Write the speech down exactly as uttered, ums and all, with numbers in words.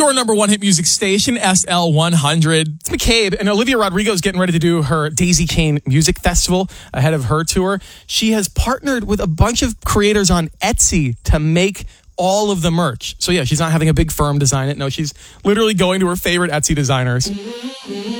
Your number one hit music station, S L one hundred. It's McCabe, and Olivia Rodrigo is getting ready to do her Daisy Kane Music Festival ahead of her tour. She has partnered with a bunch of creators on Etsy to make all of the merch. So yeah, she's not having a big firm design it. No, she's literally going to her favorite Etsy designers.